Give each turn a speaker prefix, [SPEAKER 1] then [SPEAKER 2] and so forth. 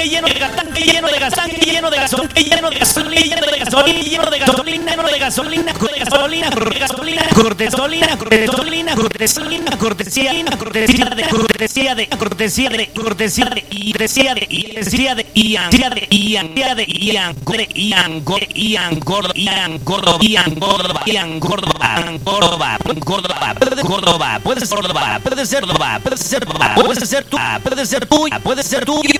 [SPEAKER 1] lleno de tanque lleno de tanque lleno de gasolina, lleno de gasolina, lleno de gasolina, lleno de gasolina, lleno de gasolina, gasolina, gasolina, gasolina, gasolina, gasolina, cortesía de Córdoba, puede ser tú.